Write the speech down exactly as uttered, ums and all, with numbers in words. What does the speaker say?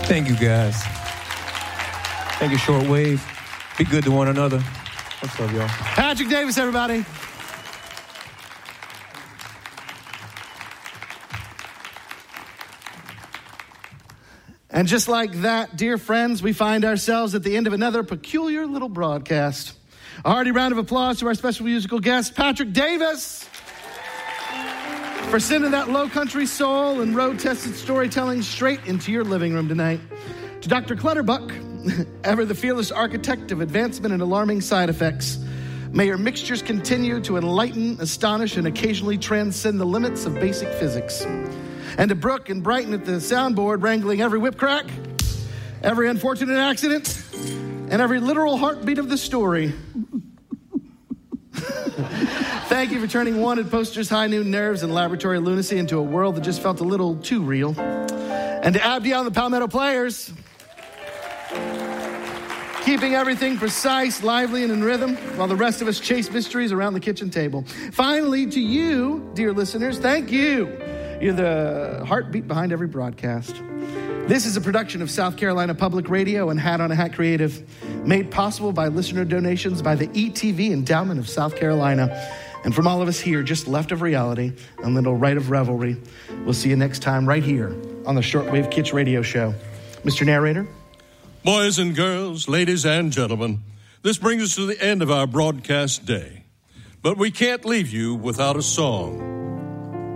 Thank you, guys. Thank you, Shortwave. Be good to one another. What's up, y'all? Patrick Davis, everybody. And just like that, dear friends, we find ourselves at the end of another peculiar little broadcast. A hearty round of applause to our special musical guest, Patrick Davis, for sending that low country soul and road-tested storytelling straight into your living room tonight. To Doctor Clutterbuck, ever the fearless architect of advancement and alarming side effects, may your mixtures continue to enlighten, astonish, and occasionally transcend the limits of basic physics. And to Brooke and Brighton at the soundboard, wrangling every whip crack, every unfortunate accident, and every literal heartbeat of the story. Thank you for turning wanted posters, high noon nerves, and laboratory lunacy into a world that just felt a little too real. And to Abdi on the Palmetto Players, keeping everything precise, lively, and in rhythm, while the rest of us chase mysteries around the kitchen table. Finally, to you, dear listeners, thank you. You're the heartbeat behind every broadcast. This is a production of South Carolina Public Radio and Hat on a Hat Creative, made possible by listener donations by the E T V Endowment of South Carolina. And from all of us here, just left of reality and little right of revelry, we'll see you next time right here on the Shortwave Kitsch Radio Show. Mister Narrator? Boys and girls, ladies and gentlemen, this brings us to the end of our broadcast day. But we can't leave you without a song.